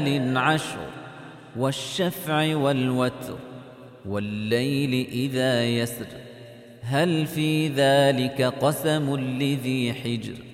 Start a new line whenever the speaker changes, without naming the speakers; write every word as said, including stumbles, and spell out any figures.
عشر والشفع والوتر والليل إذا يسر هل في ذلك قسم لذي حجر